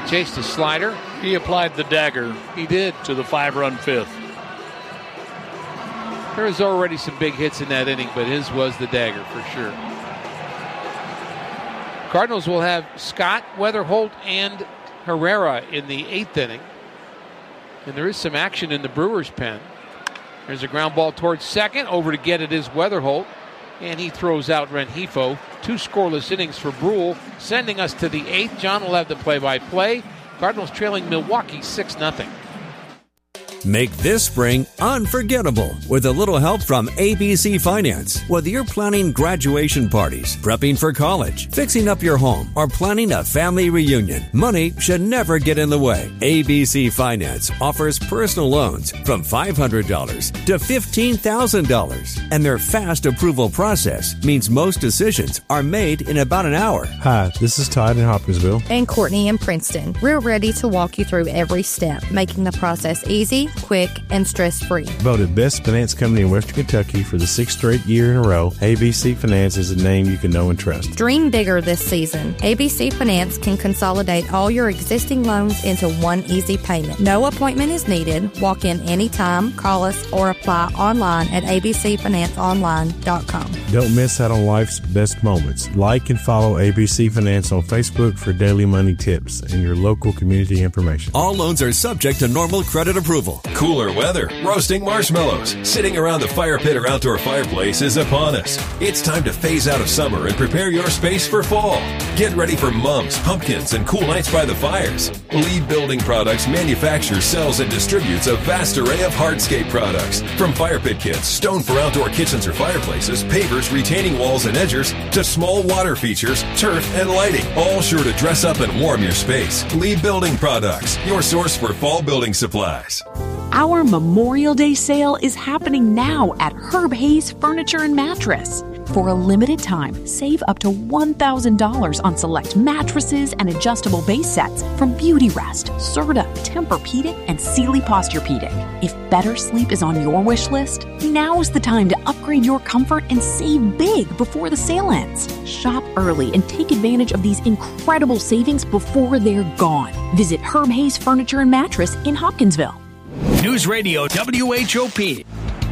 chased a slider. He applied the dagger. He did. To the 5-run fifth. There was already some big hits in that inning, but his was the dagger for sure. Cardinals will have Scott, Weatherholt, and Herrera in the 8th inning. And there is some action in the Brewers' pen. There's a ground ball towards second. Over to get it is Weatherholt. And he throws out Rengifo. 2 scoreless innings for Brule, sending us to the 8th. John will have the play-by-play. Cardinals trailing Milwaukee 6-0. Make this spring unforgettable with a little help from ABC Finance. Whether you're planning graduation parties, prepping for college, fixing up your home, or planning a family reunion, money should never get in the way. ABC Finance offers personal loans from $500 to $15,000. And their fast approval process means most decisions are made in about an hour. Hi, this is Todd in Hopkinsville. And Courtney in Princeton. We're ready to walk you through every step, making the process easy, quick, and stress-free. Voted best finance company in Western Kentucky for the 6th straight year in a row, ABC Finance is a name you can know and trust. Dream bigger this season. ABC Finance can consolidate all your existing loans into one easy payment. No appointment is needed. Walk in anytime, call us, or apply online at abcfinanceonline.com. Don't miss out on life's best moments. Like and follow ABC Finance on Facebook for daily money tips and your local community information. All loans are subject to normal credit approval. Cooler weather, roasting marshmallows, sitting around the fire pit or outdoor fireplace is upon us. It's time to phase out of summer and prepare your space for fall. Get ready for mums, pumpkins, and cool nights by the fires. Lee Building Products manufactures, sells, and distributes a vast array of hardscape products. From fire pit kits, stone for outdoor kitchens or fireplaces, pavers, retaining walls, and edgers, to small water features, turf, and lighting. All sure to dress up and warm your space. Lee Building Products, your source for fall building supplies. Our Memorial Day sale is happening now at Herb Hayes Furniture and Mattress. For a limited time, save up to $1,000 on select mattresses and adjustable base sets from Beautyrest, Serta, Tempur-Pedic, and Sealy Posturepedic. If better sleep is on your wish list, now's the time to upgrade your comfort and save big before the sale ends. Shop early and take advantage of these incredible savings before they're gone. Visit Herb Hayes Furniture and Mattress in Hopkinsville. News Radio WHOP.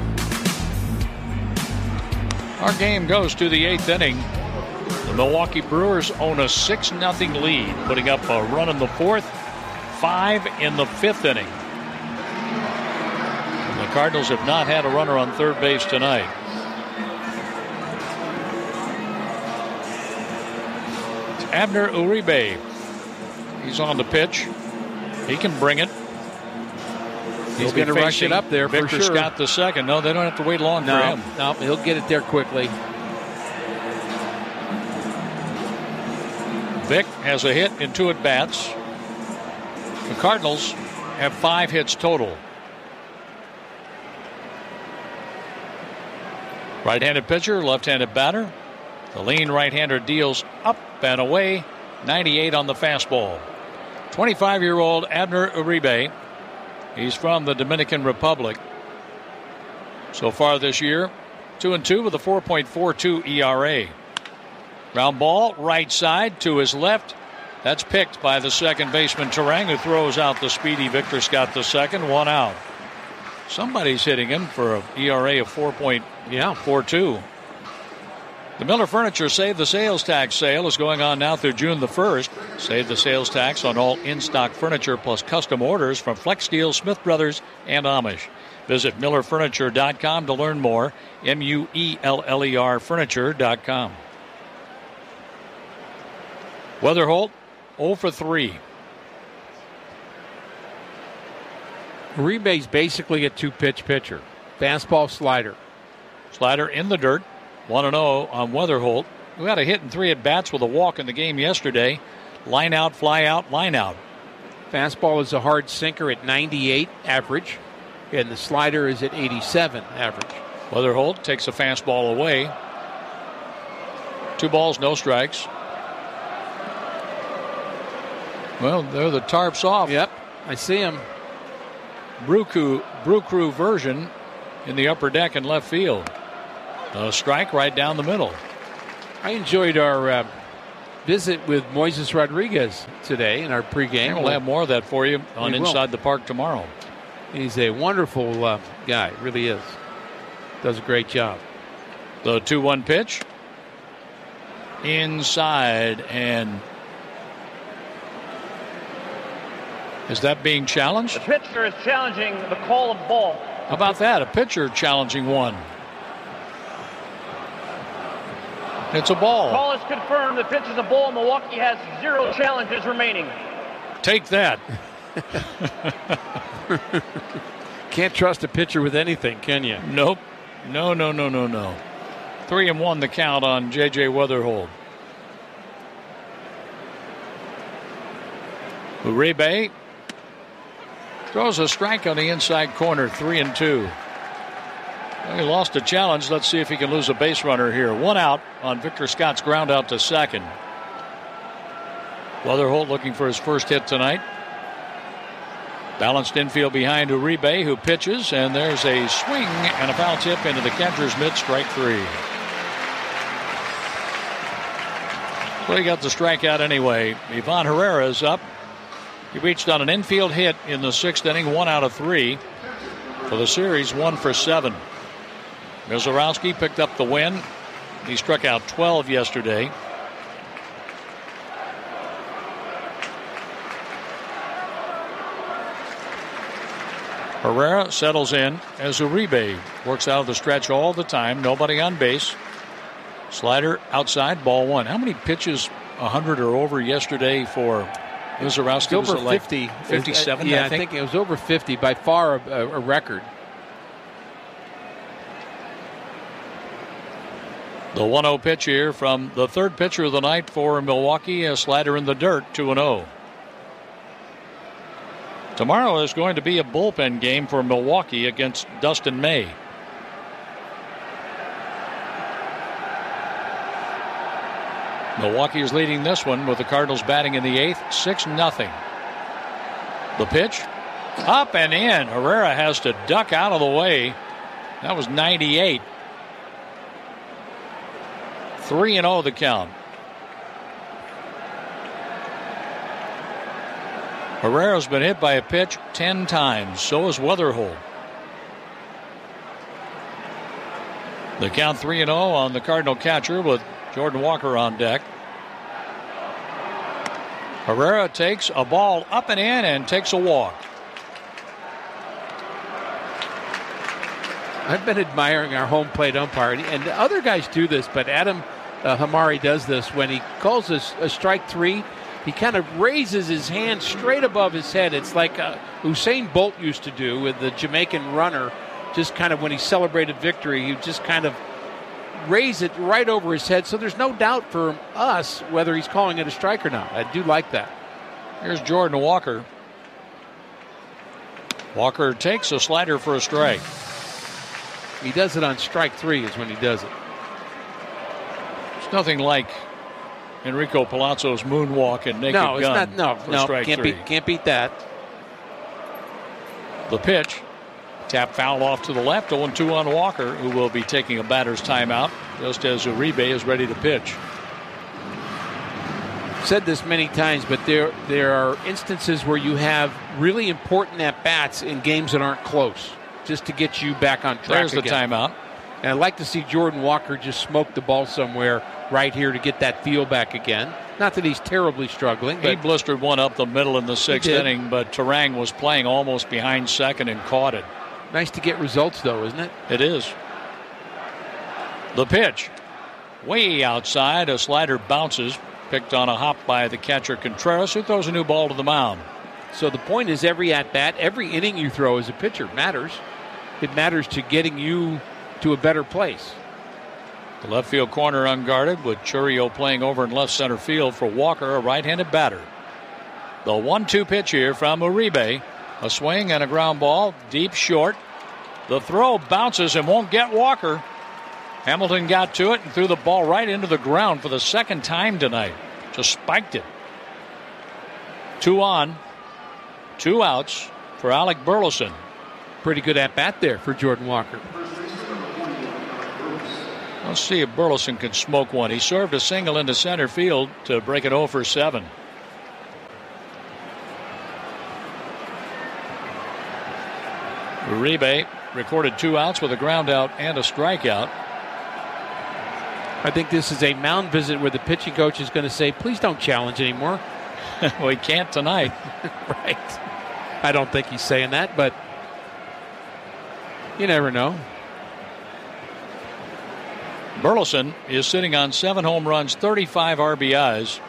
Our game goes to the 8th inning. The Milwaukee Brewers own a 6-0 lead, putting up a run in the 4th, 5 in the 5th inning. And the Cardinals have not had a runner on third base tonight. It's Abner Uribe. He's on the pitch. He can bring it. He's going to rush it up there for Victor sure. Scott the second. No, they don't have to wait long for him. No, he'll get it there quickly. Vic has a hit in 2 at-bats. The Cardinals have 5 hits total. Right-handed pitcher, left-handed batter. The lean right-hander deals up and away. 98 on the fastball. 25-year-old Abner Uribe. He's from the Dominican Republic. So far this year, 2-2 with a 4.42 ERA. Ground ball, right side to his left. That's picked by the second baseman, Terang, who throws out the speedy Victor Scott II. 1 out. Somebody's hitting him for an ERA of 4.42. The Miller Furniture Save the Sales Tax sale is going on now through June the 1st. Save the sales tax on all in-stock furniture plus custom orders from Flex Steel, Smith Brothers, and Amish. Visit MillerFurniture.com to learn more. MUELLER Furniture.com. Weatherholt 0 for 3. Uribe's basically a 2-pitch pitcher. Fastball, slider. Slider in the dirt. 1-0 on Weatherholt, who had a hit in 3 at-bats with a walk in the game yesterday. Line out, fly out, line out. Fastball is a hard sinker at 98 average, and the slider is at 87 average. Weatherholt takes a fastball away. 2 balls, no strikes. Well, they're the tarps off. Yep, I see him. Brew Crew version in the upper deck in left field. A strike right down the middle. I enjoyed our visit with Moises Rodriguez today in our pregame. We'll have more of that for you on Inside the Park tomorrow. He's a wonderful guy, really is. Does a great job. The 2-1 pitch. Inside, and is that being challenged? The pitcher is challenging the call of ball. How about that? A pitcher challenging one. It's a ball. Call is confirmed. The pitch is a ball. Milwaukee has 0 challenges remaining. Take that. Can't trust a pitcher with anything, can you? Nope. No. 3-1 the count on J.J. Wetherhold. Uribe throws a strike on the inside corner, 3-2. Well, he lost a challenge. Let's see if he can lose a base runner here. 1 out on Victor Scott's ground out to second. Wetherhold looking for his first hit tonight. Balanced infield behind Uribe, who pitches, and there's a swing and a foul tip into the catcher's mitt, strike 3. Well, he got the strikeout anyway. Ivan Herrera is up. He reached on an infield hit in the 6th inning, 1 out of 3. For the series, 1 for 7. Mizorowski picked up the win. He struck out 12 yesterday. Herrera settles in as Uribe works out of the stretch all the time. Nobody on base. Slider outside, ball 1. How many pitches, 100 or over yesterday for Mizorowski? Over 50. 57, yeah, I think. it was over 50, by far a record. The 1-0 pitch here from the third pitcher of the night for Milwaukee. A slider in the dirt, 2-0. Tomorrow is going to be a bullpen game for Milwaukee against Dustin May. Milwaukee is leading this one with the Cardinals batting in the 8th, 6-0. The pitch, up and in. Herrera has to duck out of the way. That was 98. 3-0 the count. Herrera's been hit by a pitch 10 times. So is Wetherhold. The count 3-0 on the Cardinal catcher with Jordan Walker on deck. Herrera takes a ball up and in and takes a walk. I've been admiring our home plate umpire, and the other guys do this, but Adam Hamari does this when he calls a strike 3. He kind of raises his hand straight above his head. It's like Usain Bolt used to do with the Jamaican runner. Just kind of when he celebrated victory, he just kind of raise it right over his head. So there's no doubt for us whether he's calling it a strike or not. I do like that. Here's Jordan Walker. Walker takes a slider for a strike. He does it on strike 3 is when he does it. It's nothing like Enrico Palazzo's moonwalk and naked gun. It's not. No, can't beat that. The pitch, tap foul off to the left. 0-2 on Walker, who will be taking a batter's timeout just as Uribe is ready to pitch. Said this many times, but there are instances where you have really important at-bats in games that aren't close, just to get you back on track. There's the again. timeout. And I'd like to see Jordan Walker just smoke the ball somewhere right here to get that feel back again. Not that he's terribly struggling. But he blistered one up the middle in the 6th inning, but Terang was playing almost behind second and caught it. Nice to get results, though, isn't it? It is. The pitch. Way outside, a slider bounces. Picked on a hop by the catcher Contreras, who throws a new ball to the mound. So the point is every at-bat, every inning you throw as a pitcher matters. It matters to getting you to a better place. The left field corner unguarded with Churio playing over in left center field for Walker, a right-handed batter. The 1-2 pitch here from Uribe. A swing and a ground ball, deep short. The throw bounces and won't get Walker. Hamilton got to it and threw the ball right into the ground for the second time tonight. Just spiked it. 2 on, 2 outs for Alec Burleson. Pretty good at-bat there for Jordan Walker. Let's see if Burleson can smoke one. He served a single into center field to break it 0 for 7. Uribe recorded 2 outs with a ground out and a strikeout. I think this is a mound visit where the pitching coach is going to say, please don't challenge anymore. We can't tonight. Right. I don't think he's saying that, but you never know. Burleson is sitting on 7 home runs, 35 RBIs.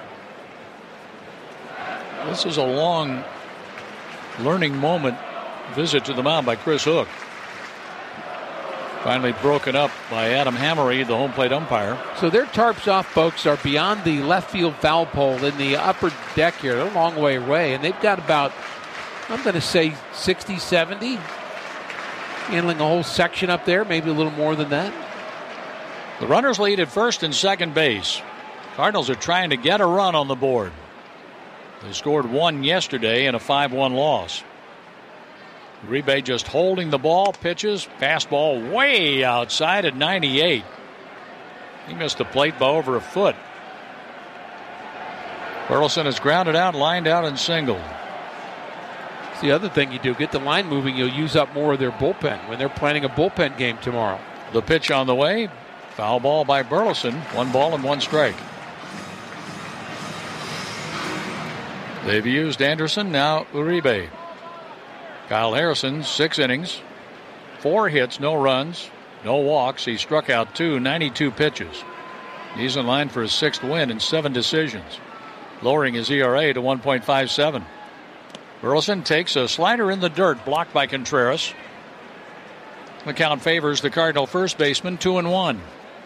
This is a long learning moment visit to the mound by Chris Hook. Finally broken up by Adam Hammery, the home plate umpire. So their tarps off, folks, are beyond the left field foul pole in the upper deck here. They're a long way away, and they've got about, I'm going to say 60, 70. Handling a whole section up there, maybe a little more than that. The runners lead at first and second base. Cardinals are trying to get a run on the board. They scored 1 yesterday in a 5-1 loss. Uribe just holding the ball, pitches, fastball way outside at 98. He missed the plate by over a foot. Burleson is grounded out, lined out, and singled. It's the other thing you do. Get the line moving, you'll use up more of their bullpen when they're planning a bullpen game tomorrow. The pitch on the way. Foul ball by Burleson. 1 ball and 1 strike. They've used Anderson, now Uribe. Kyle Harrison, 6 innings, 4 hits, no runs, no walks. He struck out 2, 92 pitches. He's in line for his 6th win and 7 decisions, lowering his ERA to 1.57. Burleson takes a slider in the dirt, blocked by Contreras. The count favors the Cardinal first baseman, 2-1.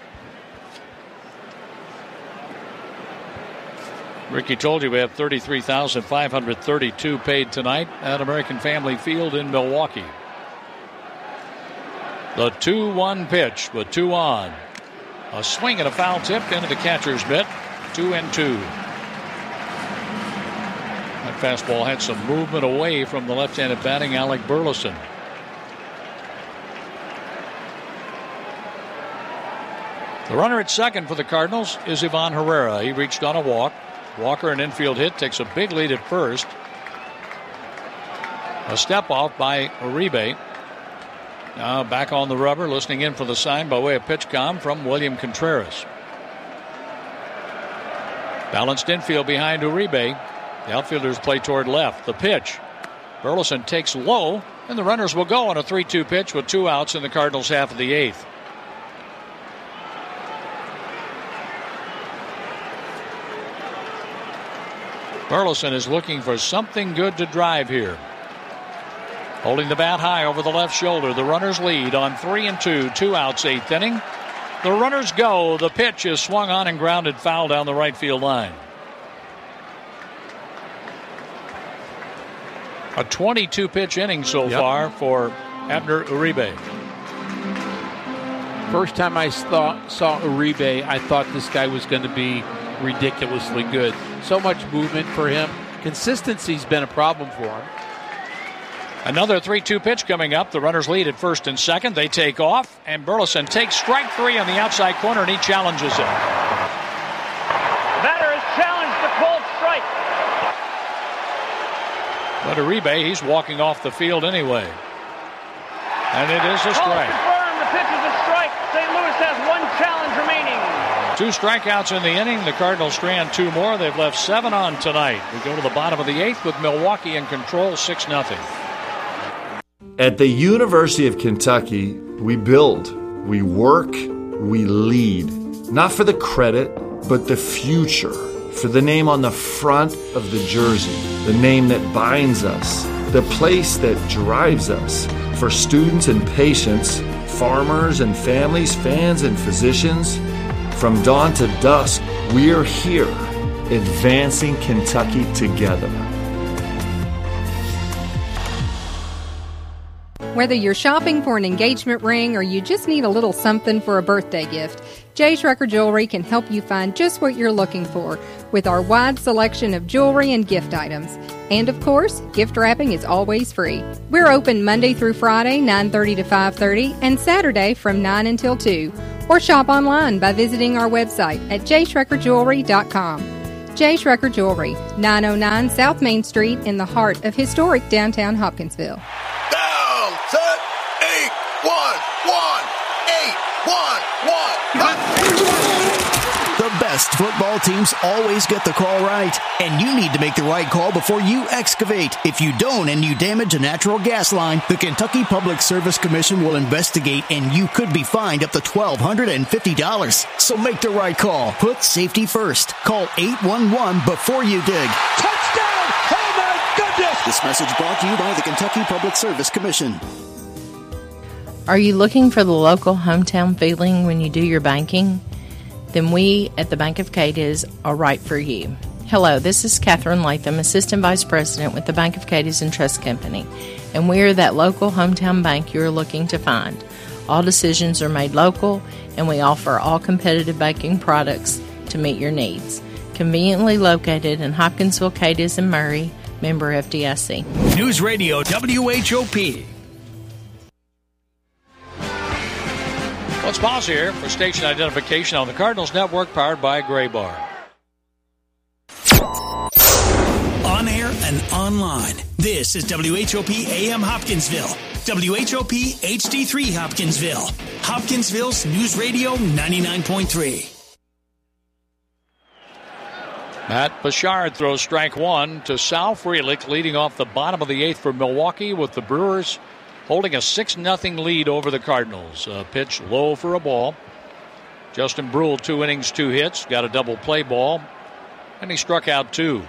Ricky told you we have $33,532 paid tonight at American Family Field in Milwaukee. The 2-1 pitch with 2 on. A swing and a foul tip into the catcher's mitt. 2-2. That fastball had some movement away from the left-handed batting Alec Burleson. The runner at second for the Cardinals is Ivan Herrera. He reached on a walk. Walker, an infield hit, takes a big lead at first. A step off by Uribe. Now back on the rubber, listening in for the sign by way of pitch comm from William Contreras. Balanced infield behind Uribe. The outfielders play toward left. The pitch. Burleson takes low, and the runners will go on a 3-2 pitch with 2 outs in the Cardinals' half of the 8th. Burleson is looking for something good to drive here. Holding the bat high over the left shoulder. The runners lead on 3-2, 2 outs, 8th inning. The runners go. The pitch is swung on and grounded foul down the right field line. A 22-pitch inning so far for Abner Uribe. First time I saw Uribe, I thought this guy was going to be ridiculously good. So much movement for him. Consistency's been a problem for him. Another 3-2 pitch coming up. The runners lead at first and second. They take off, and Burleson takes strike 3 on the outside corner, and he challenges it. Batter is challenged to called strike. But Uribe, he's walking off the field anyway. And it is a strike. Confirmed. The pitch is a strike. St. Louis has 1 challenge remaining. 2 strikeouts in the inning. The Cardinals strand 2 more. They've left 7 on tonight. We go to the bottom of the 8th with Milwaukee in control, 6-0. At the University of Kentucky, we build, we work, we lead. Not for the credit, but the future. For the name on the front of the jersey. The name that binds us. The place that drives us. For students and patients, farmers and families, fans and physicians. From dawn to dusk, we're here, advancing Kentucky together. Whether you're shopping for an engagement ring or you just need a little something for a birthday gift, J. Schrecker Jewelry can help you find just what you're looking for with our wide selection of jewelry and gift items. And of course, gift wrapping is always free. We're open Monday through Friday, 9:30 to 5:30, and Saturday from 9 until 2. or shop online by visiting our website at jschreckerjewelry.com. J. Schrecker Jewelry, 909 South Main Street in the heart of historic downtown Hopkinsville. Down, set, 8, 1, 1, 8, 1, 1. The best football teams always get the call right, and you need to make the right call before you excavate. If you don't and you damage a natural gas line, the Kentucky Public Service Commission will investigate, and you could be fined up to $1,250. So make the right call. Put safety first. Call 811 before you dig. Touchdown! Oh my goodness! This message brought to you by the Kentucky Public Service Commission. Are you looking for the local hometown feeling when you do your banking? Then we at the Bank of Cadiz are right for you. Hello, this is Catherine Latham, Assistant Vice President with the Bank of Cadiz and Trust Company, and we are that local hometown bank you're looking to find. All decisions are made local, and we offer all competitive banking products to meet your needs. Conveniently located in Hopkinsville, Cadiz, and Murray, member FDIC. News Radio WHOP. Let's pause here for station identification on the Cardinals Network, powered by Gray Bar. On air and online. This is WHOP AM Hopkinsville. WHOP HD3 Hopkinsville. Hopkinsville's News Radio 99.3. Matt Bouchard throws strike one to Sal Frelick, leading off the bottom of the eighth for Milwaukee, with the Brewers holding a 6-0 lead over the Cardinals. Pitch low for a ball. Justin Brule, 2 innings, 2 hits, got a double play ball, and he struck out 2.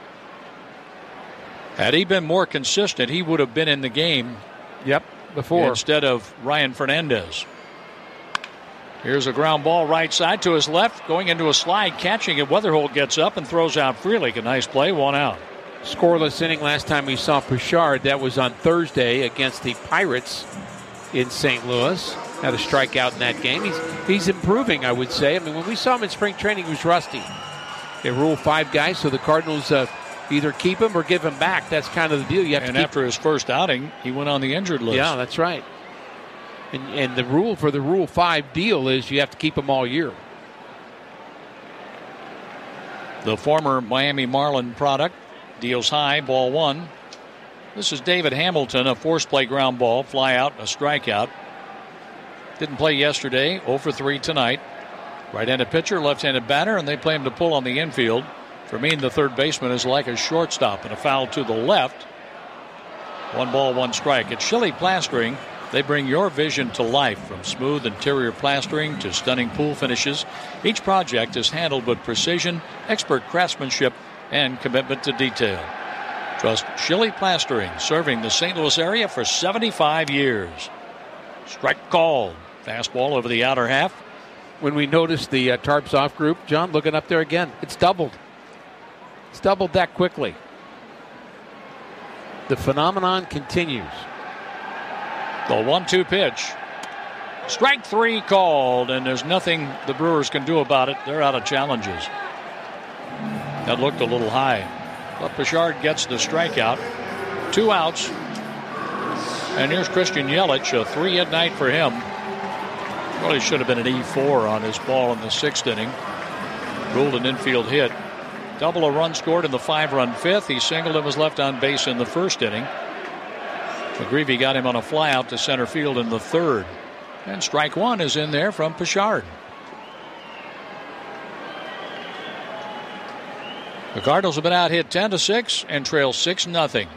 Had he been more consistent, he would have been in the game. Before. Instead of Ryan Fernandez. Here's a ground ball right side to his left, going into a slide, catching it. Weatherholt gets up and throws out Frelick. A nice play, 1 out. Scoreless inning last time we saw Bouchard. That was on Thursday against the Pirates in St. Louis. Had a strikeout in that game. He's improving, I would say. I mean, when we saw him in spring training, he was rusty. They Rule 5 guys, so the Cardinals either keep him or give him back. That's kind of the deal. You have and after his first outing, he went on the injured list. Yeah, that's right. And the rule for the Rule 5 deal is you have to keep him all year. The former Miami Marlin product deals high, ball 1. This is David Hamilton, a force play ground ball, fly out, a strikeout. Didn't play yesterday, 0 for 3 tonight. Right-handed pitcher, left-handed batter, and they play him to pull on the infield. For me, the third baseman is like a shortstop, and a foul to the left. 1 ball, 1 strike. At Shilly Plastering, they bring your vision to life, from smooth interior plastering to stunning pool finishes. Each project is handled with precision, expert craftsmanship, and commitment to detail. Trust Shilly Plastering, serving the St. Louis area for 75 years. Strike called. Fastball over the outer half. When we noticed the tarps off group, John, looking up there again, it's doubled. It's doubled that quickly. The phenomenon continues. The 1-2 pitch. Strike 3 called, and there's nothing the Brewers can do about it. They're out of challenges. That looked a little high. But Bouchard gets the strikeout. 2 outs. And here's Christian Yelich, a 3-hit night for him. Really should have been an E4 on his ball in the 6th inning. Ruled an infield hit. Double a run scored in the 5-run 5th. He singled and was left on base in the 1st inning. McGreevy got him on a fly out to center field in the 3rd. And strike 1 is in there from Bouchard. The Cardinals have been out hit 10-6 and trail 6-0.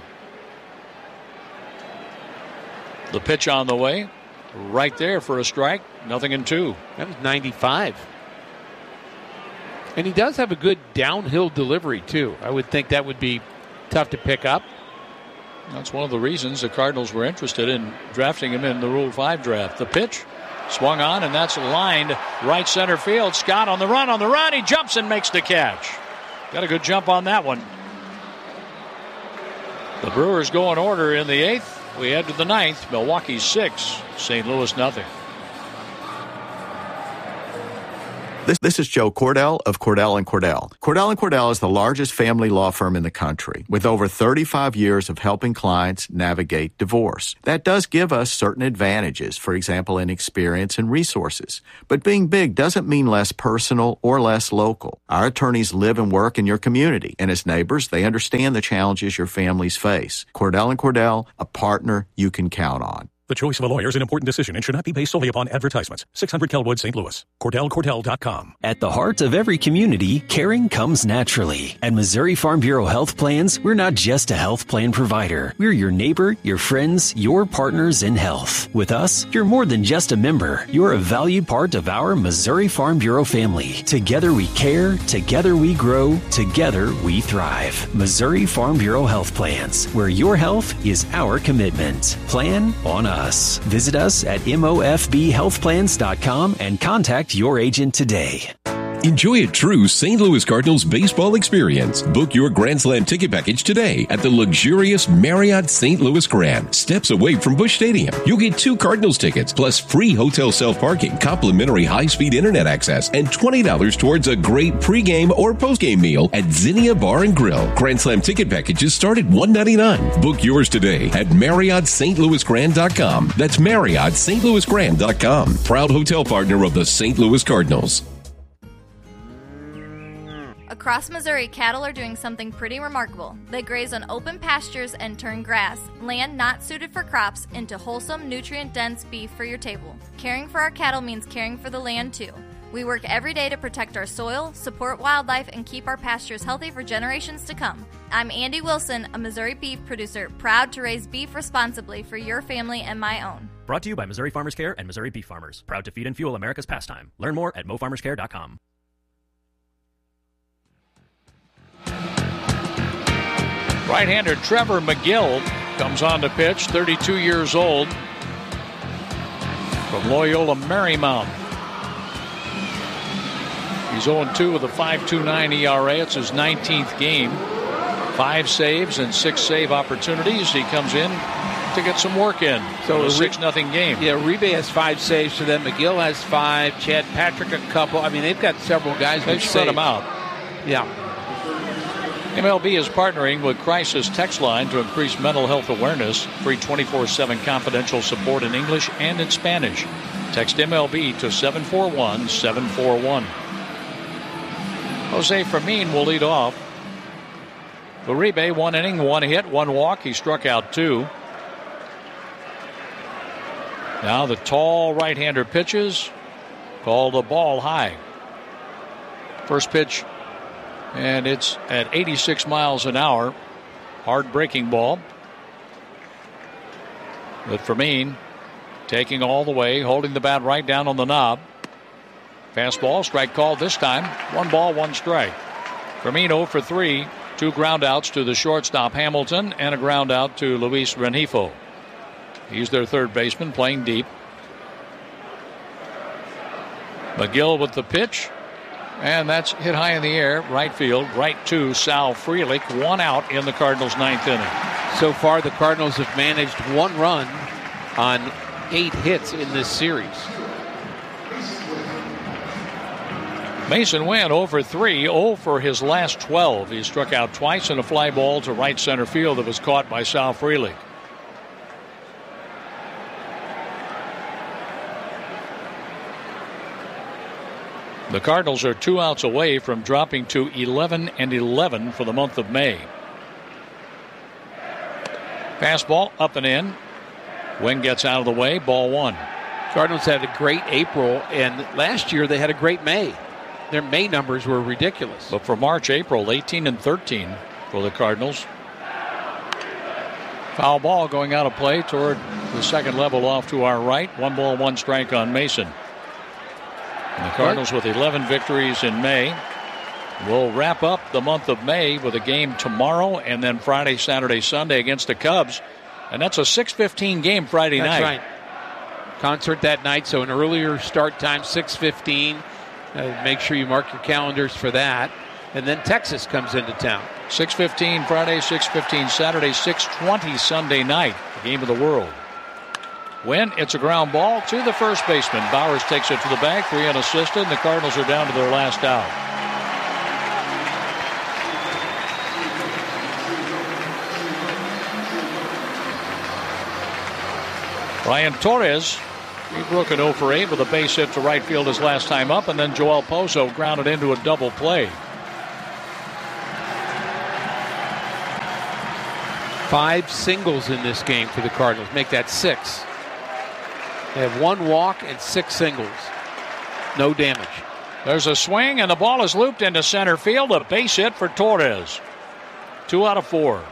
The pitch on the way. Right there for a strike. 0-2. That was 95. And he does have a good downhill delivery, too. I would think that would be tough to pick up. That's one of the reasons the Cardinals were interested in drafting him in the Rule 5 draft. The pitch swung on, and that's lined right center field. Scott on the run. He jumps and makes the catch. Got a good jump on that one. The Brewers go in order in the 8th. We head to the 9th. Milwaukee 6, St. Louis 0. This is Joe Cordell of Cordell & Cordell. Cordell & Cordell is the largest family law firm in the country with over 35 years of helping clients navigate divorce. That does give us certain advantages, for example, in experience and resources. But being big doesn't mean less personal or less local. Our attorneys live and work in your community, and as neighbors, they understand the challenges your families face. Cordell & Cordell, a partner you can count on. The choice of a lawyer is an important decision and should not be based solely upon advertisements. 600 Kelwood, St. Louis. CordellCordell.com. At the heart of every community, caring comes naturally. At Missouri Farm Bureau Health Plans, we're not just a health plan provider. We're your neighbor, your friends, your partners in health. With us, you're more than just a member. You're a valued part of our Missouri Farm Bureau family. Together we care, together we grow, together we thrive. Missouri Farm Bureau Health Plans, where your health is our commitment. Plan on us. Visit us at mofbhealthplans.com and contact your agent today. Enjoy a true St. Louis Cardinals baseball experience. Book your Grand Slam ticket package today at the luxurious Marriott St. Louis Grand, steps away from Busch Stadium. You'll get 2 Cardinals tickets plus free hotel self-parking, complimentary high-speed internet access, and $20 towards a great pregame or postgame meal at Zinnia Bar and Grill. Grand Slam ticket packages start at $199. Book yours today at MarriottStLouisGrand.com. That's MarriottStLouisGrand.com. Proud hotel partner of the St. Louis Cardinals. Across Missouri, cattle are doing something pretty remarkable. They graze on open pastures and turn grass, land not suited for crops, into wholesome, nutrient-dense beef for your table. Caring for our cattle means caring for the land, too. We work every day to protect our soil, support wildlife, and keep our pastures healthy for generations to come. I'm Andy Wilson, a Missouri beef producer, proud to raise beef responsibly for your family and my own. Brought to you by Missouri Farmers Care and Missouri Beef Farmers. Proud to feed and fuel America's pastime. Learn more at mofarmerscare.com. Right-hander Trevor McGill comes on to pitch, 32 years old, from Loyola Marymount. He's 0-2 with a 5.29 ERA. It's his 19th game. 5 saves and 6 save opportunities. He comes in to get some work in. So a 6-0 game. Yeah, Uribe has 5 saves for them. McGill has 5. Chad Patrick a couple. I mean, they've got several guys. They've spread them out. Yeah. MLB is partnering with Crisis Text Line to increase mental health awareness. Free 24/7 confidential support in English and in Spanish. Text MLB to 741-741. Jose Fermin will lead off. Uribe, 1 inning, 1 hit, 1 walk. He struck out 2. Now the tall right-hander pitches, called a ball high. First pitch, and it's at 86 miles an hour. Hard breaking ball. But Fermin taking all the way, holding the bat right down on the knob. Fastball, strike called this time. 1 ball, 1 strike. Fermin 0 for 3. 2 ground outs to the shortstop Hamilton and a ground out to Luis Rengifo. He's their third baseman, playing deep. McGill with the pitch. And that's hit high in the air, right field, right to Sal Frelick. 1 out in the Cardinals' 9th inning. So far, the Cardinals have managed 1 run on 8 hits in this series. Mason Wynn 0 for 3, 0 for his last 12. He struck out twice in a fly ball to right center field that was caught by Sal Frelick. The Cardinals are 2 outs away from dropping to 11-11 for the month of May. Fastball up and in. Wynn gets out of the way. Ball 1. Cardinals had a great April, and last year they had a great May. Their May numbers were ridiculous. But for March, April, 18-13 for the Cardinals. Foul ball going out of play toward the second level off to our right. 1 ball, 1 strike on Mason. And the Cardinals with 11 victories in May will wrap up the month of May with a game tomorrow and then Friday, Saturday, Sunday against the Cubs. And that's a 6:15 game Friday night. That's right. Concert that night, so an earlier start time, 6:15. Make sure you mark your calendars for that. And then Texas comes into town. 6:15 Friday, 6:15 Saturday, 6:20 Sunday night. The game of the world. When it's a ground ball to the first baseman. Bowers takes it to the bag, 3 unassisted, and the Cardinals are down to their last out. Ryan Torres, he broke an 0 for 8 with a base hit to right field his last time up, and then Joel Pozo grounded into a double play. 5 singles in this game for the Cardinals. Make that 6. They have 1 walk and 6 singles. No damage. There's a swing, and the ball is looped into center field. A base hit for Torres. 2 out of 4.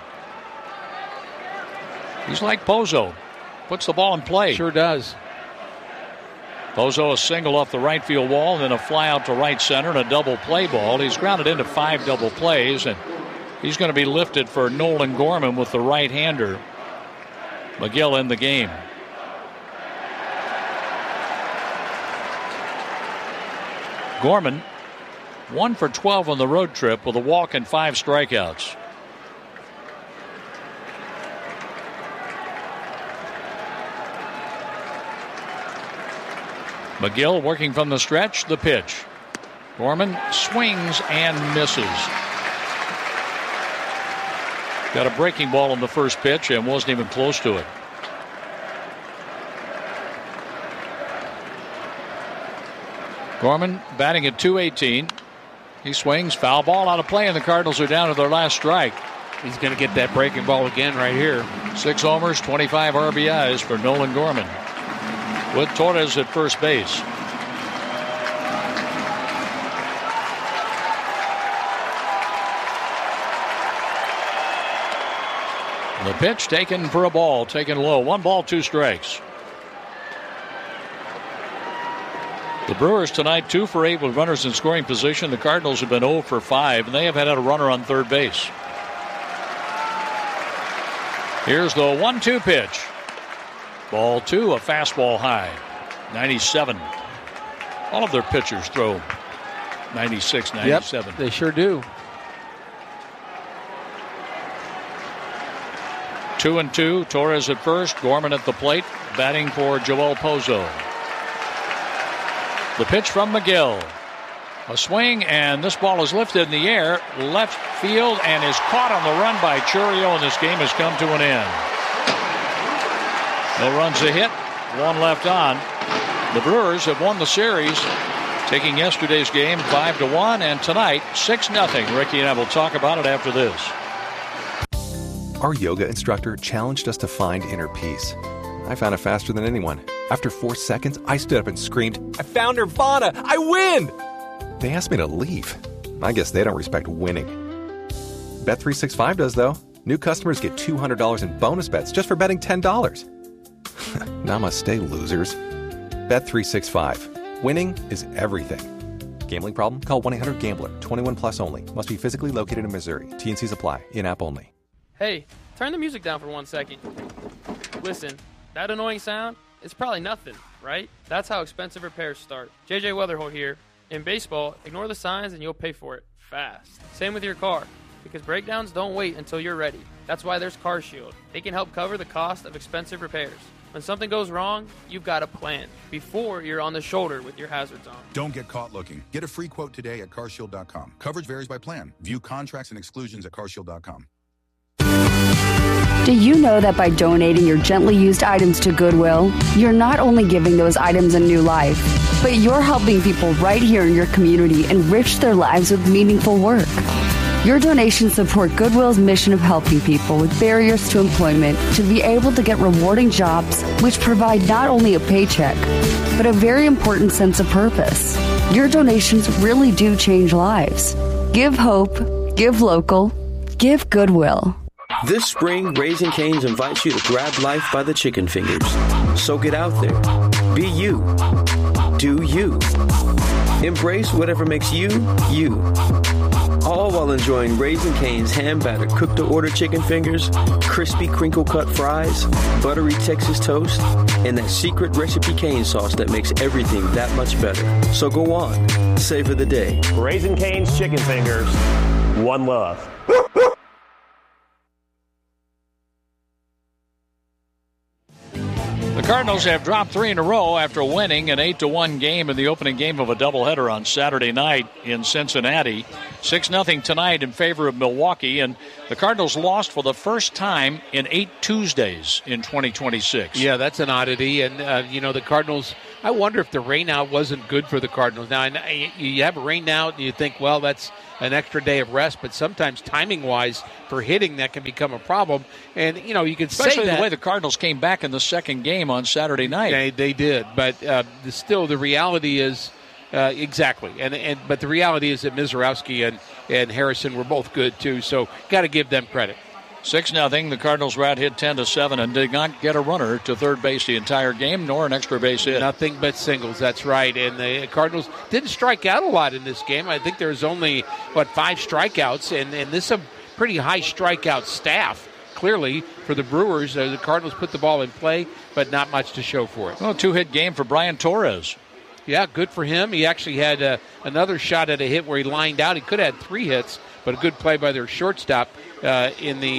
He's like Pozo. Puts the ball in play. Sure does. Pozo a single off the right field wall, and then a fly out to right center and a double play ball. He's grounded into 5 double plays, and he's going to be lifted for Nolan Gorman with the right-hander. McGill in the game. Gorman, 1 for 12 on the road trip with a walk and 5 strikeouts. McGill working from the stretch, the pitch. Gorman swings and misses. Got a breaking ball on the first pitch and wasn't even close to it. Gorman batting at .218. He swings, foul ball out of play, and the Cardinals are down to their last strike. He's going to get that breaking ball again right here. 6 homers, 25 RBIs for Nolan Gorman, with Torres at first base. The pitch taken for a ball, taken low. 1 ball, 2 strikes. The Brewers tonight 2 for 8 with runners in scoring position. The Cardinals have been 0 for 5, and they have had a runner on third base. Here's the 1-2 pitch. Ball 2, a fastball high. 97. All of their pitchers throw 96, 97. Yep, they sure do. 2-2. Torres at first. Gorman at the plate, batting for Joel Pozo. The pitch from McGill. A swing, and this ball is lifted in the air, left field, and is caught on the run by Chourio, and this game has come to an end. No runs a hit, 1 left on. The Brewers have won the series, taking yesterday's game 5-1, and tonight 6-0. Ricky and I will talk about it after this. Our yoga instructor challenged us to find inner peace. I found it faster than anyone. After 4 seconds, I stood up and screamed, "I found Nirvana! I win!" They asked me to leave. I guess they don't respect winning. Bet365 does, though. New customers get $200 in bonus bets just for betting $10. Namaste, losers. Bet365. Winning is everything. Gambling problem? Call 1-800-GAMBLER. 21 plus only. Must be physically located in Missouri. T&Cs apply. In-app only. Hey, turn the music down for 1 second. Listen, that annoying sound is probably nothing, right? That's how expensive repairs start. JJ Weatherholt here. In baseball, ignore the signs and you'll pay for it fast. Same with your car, because breakdowns don't wait until you're ready. That's why there's CarShield. They can help cover the cost of expensive repairs. When something goes wrong, you've got a plan before you're on the shoulder with your hazards on. Don't get caught looking. Get a free quote today at carshield.com. Coverage varies by plan. View contracts and exclusions at carshield.com. Do you know that by donating your gently used items to Goodwill, you're not only giving those items a new life, but you're helping people right here in your community enrich their lives with meaningful work? Your donations support Goodwill's mission of helping people with barriers to employment to be able to get rewarding jobs which provide not only a paycheck, but a very important sense of purpose. Your donations really do change lives. Give hope, give local, give Goodwill. This spring, Raising Cane's invites you to grab life by the chicken fingers. So get out there. Be you. Do you. Embrace whatever makes you, you. All while enjoying Raising Cane's hand-battered cooked-to-order chicken fingers, crispy crinkle-cut fries, buttery Texas toast, and that secret recipe cane sauce that makes everything that much better. So go on. Savor the day. Raising Cane's chicken fingers. One love. The Cardinals have dropped 3 in a row after winning an 8-1 game in the opening game of a doubleheader on Saturday night in Cincinnati. 6-0 tonight in favor of Milwaukee, and the Cardinals lost for the first time in 8 Tuesdays in 2026. Yeah, that's an oddity, and the Cardinals, I wonder if the rain out wasn't good for the Cardinals. Now, you have a rain out, and you think, well, that's an extra day of rest, but sometimes timing-wise for hitting, that can become a problem. And, you could say that. Especially the way the Cardinals came back in the second game on Saturday night. They did, but still the reality is, exactly. But the reality is that Mizorowski and Harrison were both good, too, so got to give them credit. 6-0. The Cardinals were out hit 10-7 and did not get a runner to third base the entire game, nor an extra base hit. Nothing but singles, that's right. And the Cardinals didn't strike out a lot in this game. I think there's only, 5 strikeouts, and this is a pretty high strikeout staff, clearly, for the Brewers. The Cardinals put the ball in play, but not much to show for it. Well, 2-hit game for Brian Torres. Yeah, good for him. He actually had another shot at a hit where he lined out. He could have had 3 hits, but a good play by their shortstop by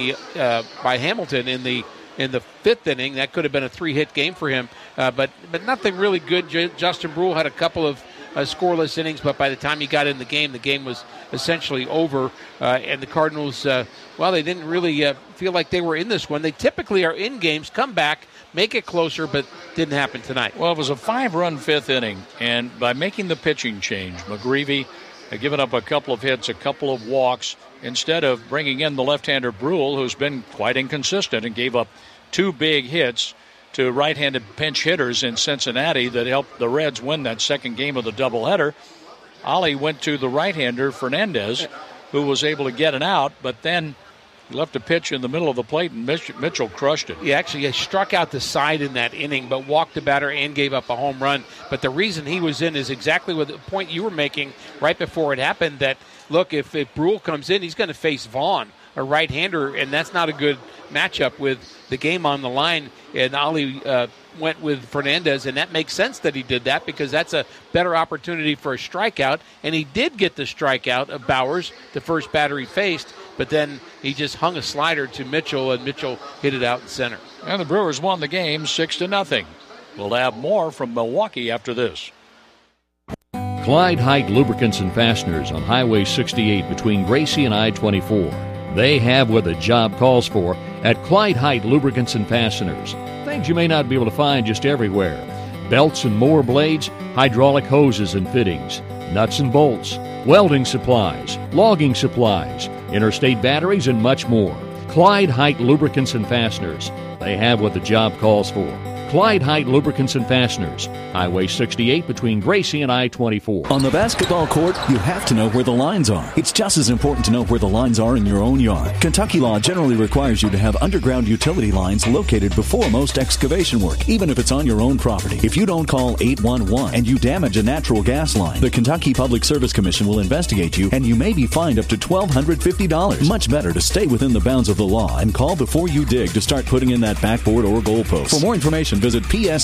Hamilton in the 5th inning. That could have been a 3-hit game for him, but nothing really good. Justin Brule had a couple of scoreless innings, but by the time he got in the game was essentially over. And the Cardinals, they didn't really feel like they were in this one. They typically are in games, come back, make it closer, but didn't happen tonight. Well, it was a 5-run 5th inning, and by making the pitching change, McGreevy had given up a couple of hits, a couple of walks, instead of bringing in the left-hander Brule, who's been quite inconsistent and gave up 2 big hits to right-handed pinch hitters in Cincinnati that helped the Reds win that second game of the doubleheader. Ollie went to the right-hander Fernandez, who was able to get an out, but then he left a pitch in the middle of the plate, and Mitchell crushed it. He actually struck out the side in that inning, but walked the batter and gave up a home run. But the reason he was in is exactly what the point you were making right before it happened, that, look, if Brule comes in, he's going to face Vaughn, a right-hander, and that's not a good matchup with the game on the line. And Ollie went with Fernandez, and that makes sense that he did that because that's a better opportunity for a strikeout. And he did get the strikeout of Bowers, the first batter he faced, but then he just hung a slider to Mitchell, and Mitchell hit it out in center. And the Brewers won the game 6-0. We'll have more from Milwaukee after this. Clyde Height Lubricants and Fasteners on Highway 68 between Gracie and I-24. They have what the job calls for at Clyde Height Lubricants and Fasteners. Things you may not be able to find just everywhere. Belts and mower blades, hydraulic hoses and fittings, nuts and bolts, welding supplies, logging supplies, interstate batteries, and much more. Clyde Height Lubricants and Fasteners. They have what the job calls for. Clyde Height Lubricants and Fasteners, Highway 68 between Gracie and I-24. On the basketball court, you have to know where the lines are. It's just as important to know where the lines are in your own yard. Kentucky law generally requires you to have underground utility lines located before most excavation work, even if it's on your own property. If you don't call 811 and you damage a natural gas line, the Kentucky Public Service Commission will investigate you, and you may be fined up to $1,250. Much better to stay within the bounds of the law and call before you dig to start putting in that backboard or goalpost. For more information, visit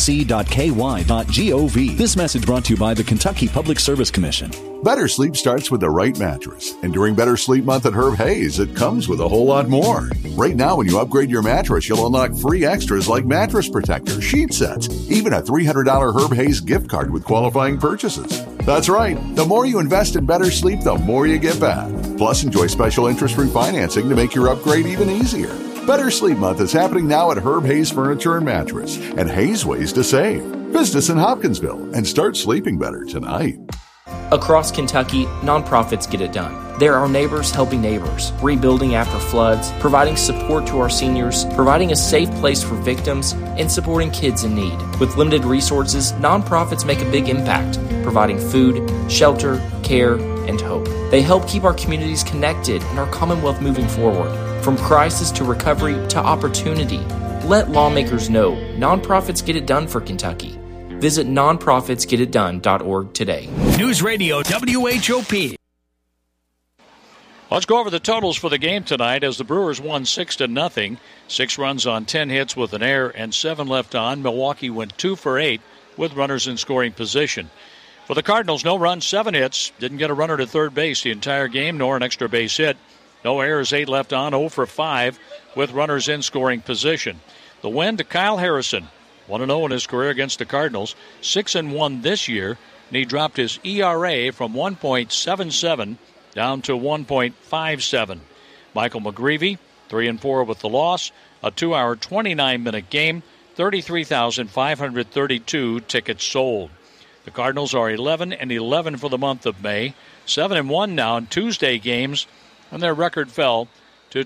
psc.ky.gov. This message brought to you by the Kentucky Public Service Commission. Better sleep starts with the right mattress. And during Better Sleep Month at Herb Hayes, it comes with a whole lot more. Right now, when you upgrade your mattress, you'll unlock free extras like mattress protector, sheet sets, even a $300 Herb Hayes gift card with qualifying purchases. That's right. The more you invest in better sleep, the more you get back. Plus, enjoy special interest-free financing to make your upgrade even easier. Better Sleep Month is happening now at Herb Hayes Furniture and Mattress, and Hayes ways to save. Visit us in Hopkinsville and start sleeping better tonight. Across Kentucky, nonprofits get it done. There are neighbors helping neighbors, rebuilding after floods, providing support to our seniors, providing a safe place for victims, and supporting kids in need. With limited resources, nonprofits make a big impact, providing food, shelter, care, and hope. They help keep our communities connected and our Commonwealth moving forward. From crisis to recovery to opportunity, let lawmakers know nonprofits get it done for Kentucky. Visit nonprofitsgetitdone.org today. News Radio WHOP. Let's go over the totals for the game tonight as the Brewers won 6-0. 6 runs on 10 hits with an error and 7 left on. Milwaukee went 2 for 8 with runners in scoring position. For the Cardinals, no runs, 7 hits. Didn't get a runner to third base the entire game, nor an extra base hit. No errors, 8 left on, 0 for 5 with runners in scoring position. The win to Kyle Harrison. 1-0 in his career against the Cardinals, 6-1 this year, and he dropped his ERA from 1.77 down to 1.57. Michael McGreevy, 3-4 with the loss, a 2-hour, 29-minute game, 33,532 tickets sold. The Cardinals are 11-11 for the month of May, 7-1 now in Tuesday games, and their record fell to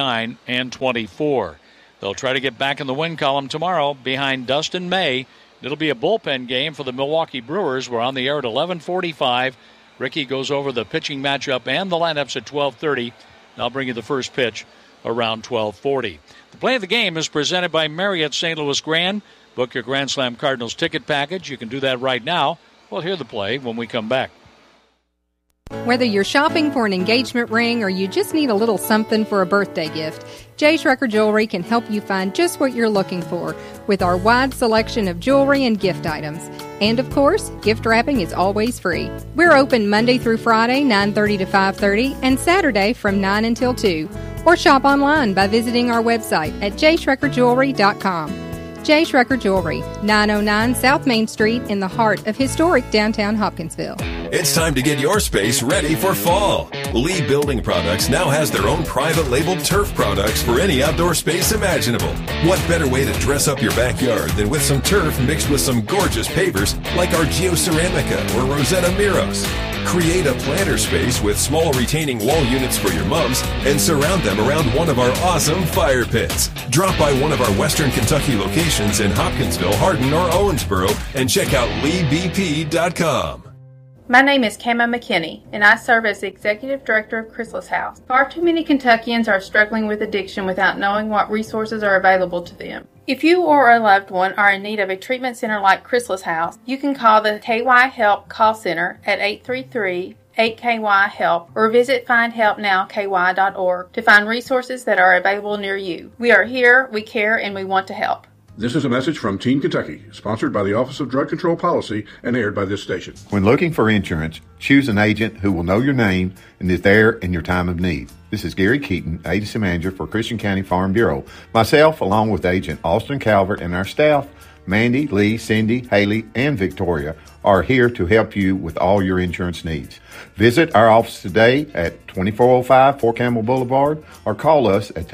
29-24. They'll try to get back in the win column tomorrow behind Dustin May. It'll be a bullpen game for the Milwaukee Brewers. We're on the air at 11:45. Ricky goes over the pitching matchup and the lineups at 12:30. I'll bring you the first pitch around 12:40. The play of the game is presented by Marriott St. Louis Grand. Book your Grand Slam Cardinals ticket package. You can do that right now. We'll hear the play when we come back. Whether you're shopping for an engagement ring or you just need a little something for a birthday gift, J. Schrecker Jewelry can help you find just what you're looking for with our wide selection of jewelry and gift items. And of course, gift wrapping is always free. We're open Monday through Friday, 9:30 to 5:30, and Saturday from 9 until 2. Or shop online by visiting our website at jschreckerjewelry.com. J. Schrecker Jewelry, 909 South Main Street in the heart of historic downtown Hopkinsville. It's time to get your space ready for fall. Lee Building Products now has their own private labeled turf products for any outdoor space imaginable. What better way to dress up your backyard than with some turf mixed with some gorgeous pavers like our Geoceramica or Rosetta Miros? Create a planter space with small retaining wall units for your mums and surround them around one of our awesome fire pits. Drop by one of our Western Kentucky locations in Hopkinsville, Hardin, or Owensboro and check out LeeBP.com. My name is Kama McKinney, and I serve as the Executive Director of Chrysalis House. Far too many Kentuckians are struggling with addiction without knowing what resources are available to them. If you or a loved one are in need of a treatment center like Chrysalis House, you can call the KY Help call center at 833-8KY-HELP or visit findhelpnowky.org to find resources that are available near you. We are here, we care, and we want to help. This is a message from Teen Kentucky, sponsored by the Office of Drug Control Policy and aired by this station. When looking for insurance, choose an agent who will know your name and is there in your time of need. This is Gary Keaton, Agency Manager for Christian County Farm Bureau. Myself, along with Agent Austin Calvert and our staff, Mandy, Lee, Cindy, Haley, and Victoria, are here to help you with all your insurance needs. Visit our office today at 2405 Fort Campbell Boulevard or call us at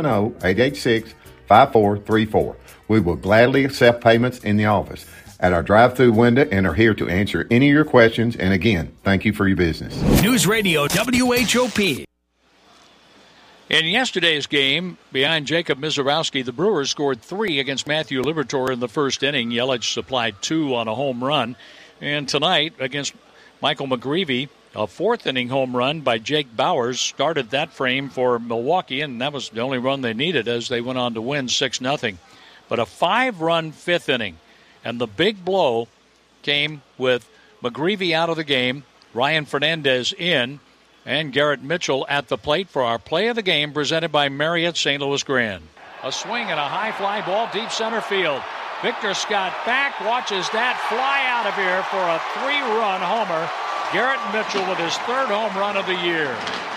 270-886-5434. We will gladly accept payments in the office at our drive-through window and are here to answer any of your questions. And again, thank you for your business. News Radio WHOP. In yesterday's game, behind Jacob Mizorowski, the Brewers scored 3 against Matthew Liberatore in the first inning. Yelich supplied 2 on a home run. And tonight, against Michael McGreevy, a fourth-inning home run by Jake Bowers started that frame for Milwaukee, and that was the only run they needed as they went on to win 6-0. But a 5-run fifth inning, and the big blow came with McGreevy out of the game, Ryan Fernandez in, and Garrett Mitchell at the plate for our play of the game presented by Marriott St. Louis Grand. A swing and a high fly ball deep center field. Victor Scott back, watches that fly out of here for a 3-run homer. Garrett Mitchell with his 3rd home run of the year.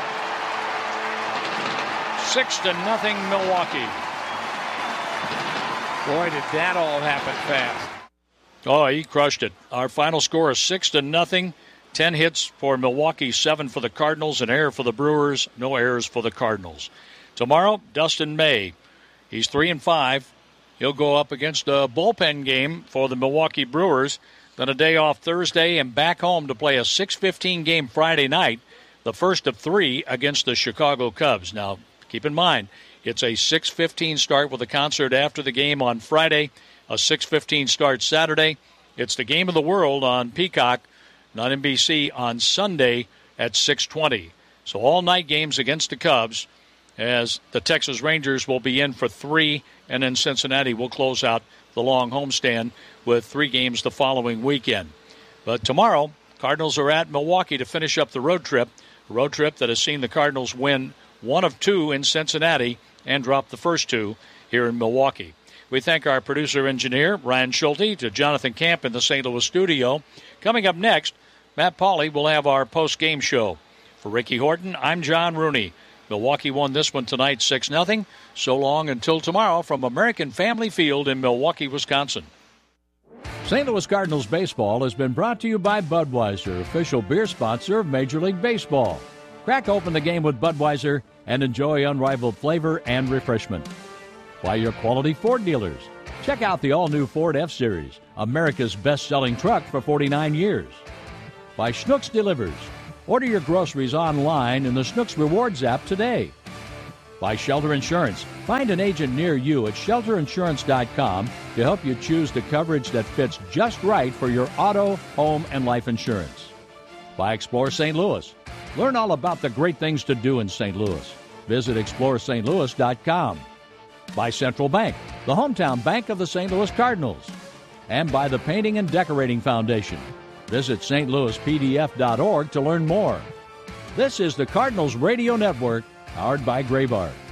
6-0 Milwaukee. Boy, did that all happen fast. Oh, he crushed it. Our final score is 6-0. 10 hits for Milwaukee, 7 for the Cardinals, an error for the Brewers, no errors for the Cardinals. Tomorrow, Dustin May. He's 3-5. He'll go up against a bullpen game for the Milwaukee Brewers. Then a day off Thursday and back home to play a 6:15 game Friday night, the first of 3 against the Chicago Cubs. Now, keep in mind, it's a 6:15 start with a concert after the game on Friday, a 6:15 start Saturday. It's the game of the world on Peacock, not NBC, on Sunday at 6:20. So all night games against the Cubs as the Texas Rangers will be in for 3, and then Cincinnati will close out the long homestand with 3 games the following weekend. But tomorrow, Cardinals are at Milwaukee to finish up the road trip, a road trip that has seen the Cardinals win 1 of 2 in Cincinnati and drop the first 2 here in Milwaukee. We thank our producer-engineer, Ryan Schulte, to Jonathan Camp in the St. Louis studio. Coming up next, Matt Pauley will have our post-game show. For Ricky Horton, I'm John Rooney. Milwaukee won this one tonight 6-0. So long until tomorrow from American Family Field in Milwaukee, Wisconsin. St. Louis Cardinals baseball has been brought to you by Budweiser, official beer sponsor of Major League Baseball. Crack open the game with Budweiser and enjoy unrivaled flavor and refreshment. By your quality Ford dealers. Check out the all-new Ford F-Series, America's best-selling truck for 49 years. By Schnucks Delivers. Order your groceries online in the Schnucks Rewards app today. By Shelter Insurance. Find an agent near you at shelterinsurance.com to help you choose the coverage that fits just right for your auto, home, and life insurance. By Explore St. Louis. Learn all about the great things to do in St. Louis. Visit ExploreSt.Louis.com. By Central Bank, the hometown bank of the St. Louis Cardinals. And by the Painting and Decorating Foundation. Visit stlouispdf.org to learn more. This is the Cardinals Radio Network, powered by Graybar.